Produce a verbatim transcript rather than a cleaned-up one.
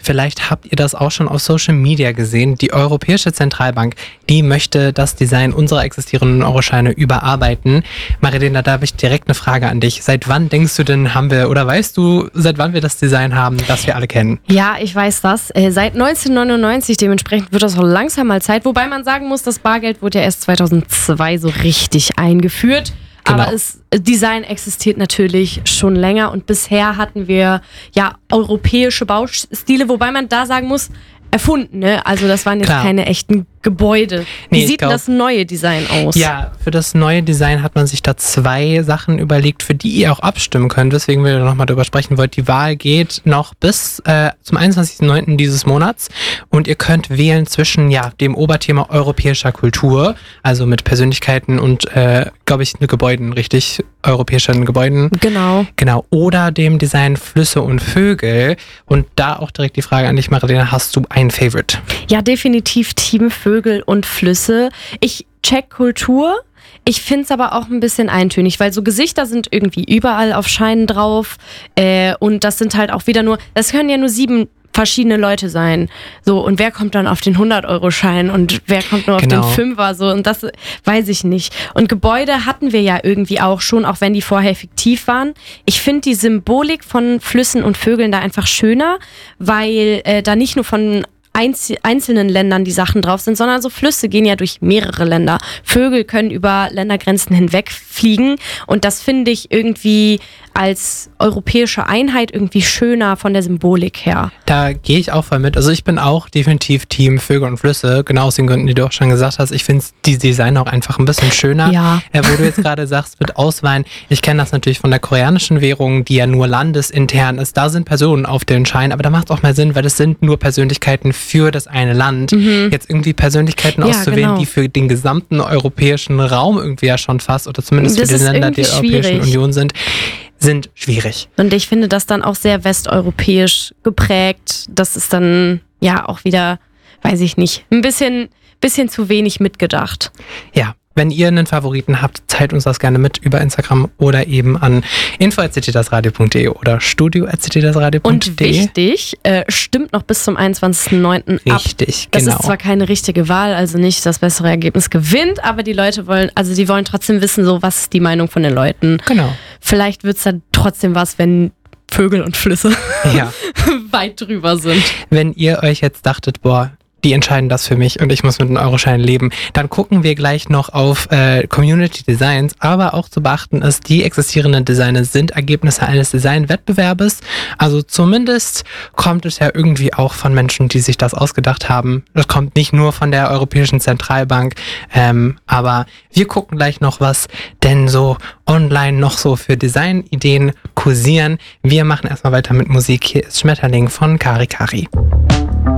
vielleicht habt ihr das auch schon auf Social Media gesehen. Die Europäische Zentralbank, die möchte das Design unserer existierenden Euroscheine überarbeiten. Marilena, da habe ich direkt eine Frage an dich. Seit wann denkst du denn, haben wir, oder weißt du, seit wann wir das Design haben, das wir alle kennen? Ja, ich weiß das. Äh, seit neunzehnhundertneunundneunzig, dementsprechend wird das auch langsam mal Zeit. Wobei man sagen muss, das Bargeld wurde ja erst zweitausendzwei so richtig eingeführt. Genau. Aber das Design existiert natürlich schon länger und bisher hatten wir ja europäische Baustile, wobei man da sagen muss, erfunden, ne? Also das waren jetzt Klar. keine echten Gebäude. Wie Nee, sieht glaub, denn das neue Design aus? Ja, für das neue Design hat man sich da zwei Sachen überlegt, für die ihr auch abstimmen könnt, weswegen wir nochmal darüber sprechen wollt. Die Wahl geht noch bis äh, zum einundzwanzigsten neunten dieses Monats und ihr könnt wählen zwischen ja dem Oberthema europäischer Kultur, also mit Persönlichkeiten und, äh, glaube ich, Gebäuden, richtig, europäischen Gebäuden. Genau. Genau, oder dem Design Flüsse und Vögel. Und da auch direkt die Frage an dich, Marilena, hast du ein Favorite? Ja, definitiv Team Vögel und Flüsse. Ich check Kultur. Ich finde es aber auch ein bisschen eintönig, weil so Gesichter sind irgendwie überall auf Scheinen drauf. Äh, und das sind halt auch wieder nur, das können ja nur sieben verschiedene Leute sein. So, und wer kommt dann auf den hundert-Euro-Schein und wer kommt nur auf Genau. den Fünfer? So, und das weiß ich nicht. Und Gebäude hatten wir ja irgendwie auch schon, auch wenn die vorher fiktiv waren. Ich finde die Symbolik von Flüssen und Vögeln da einfach schöner, weil äh, da nicht nur von Einz- einzelnen Ländern die Sachen drauf sind, sondern so Flüsse gehen ja durch mehrere Länder. Vögel können über Ländergrenzen hinweg fliegen und das finde ich irgendwie als europäische Einheit irgendwie schöner von der Symbolik her. Da gehe ich auch voll mit. Also ich bin auch definitiv Team Vögel und Flüsse, genau aus den Gründen, die du auch schon gesagt hast. Ich finde die Design auch einfach ein bisschen schöner. Ja. Äh, wo du jetzt gerade sagst, mit Auswahlen. Ich kenne das natürlich von der koreanischen Währung, die ja nur landesintern ist. Da sind Personen auf den Schein, aber da macht es auch mehr Sinn, weil es sind nur Persönlichkeiten für das eine Land. Mhm. Jetzt irgendwie Persönlichkeiten Ja, auszuwählen, genau. die für den gesamten europäischen Raum irgendwie ja schon fast, oder zumindest Das für die ist Länder, die der irgendwie Europäischen schwierig. Union sind, sind schwierig. Und ich finde das dann auch sehr westeuropäisch geprägt. Das ist dann ja auch wieder, weiß ich nicht, ein bisschen, bisschen zu wenig mitgedacht. Ja, wenn ihr einen Favoriten habt, teilt uns das gerne mit über Instagram oder eben an info at citydasradio punkt de oder studio at citydasradio punkt Und de. wichtig, äh, stimmt noch bis zum einundzwanzigsten neunten ab. Richtig, Das genau. ist zwar keine richtige Wahl, also nicht das bessere Ergebnis gewinnt, aber die Leute wollen, also die wollen trotzdem wissen, so was ist die Meinung von den Leuten. Genau. Vielleicht wird es dann trotzdem was, wenn Vögel und Flüsse Ja. weit drüber sind. Wenn ihr euch jetzt dachtet, boah, die entscheiden das für mich und ich muss mit einem Euroschein leben, dann gucken wir gleich noch auf äh, Community Designs, aber auch zu beachten ist, die existierenden Designs sind Ergebnisse eines Designwettbewerbes, also zumindest kommt es ja irgendwie auch von Menschen, die sich das ausgedacht haben. Das kommt nicht nur von der Europäischen Zentralbank, ähm, aber wir gucken gleich noch, was denn so online noch so für Designideen kursieren. Wir machen erstmal weiter mit Musik. Hier ist Schmetterling von Kari Kari.